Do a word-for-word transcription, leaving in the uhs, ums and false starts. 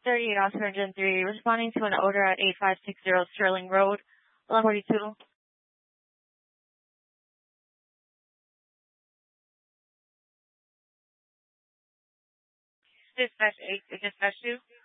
thirty-eight Oscar Gen three, responding to an odor at eight five six zero Sterling Road, one forty-two. Dispatch eight, dispatch two.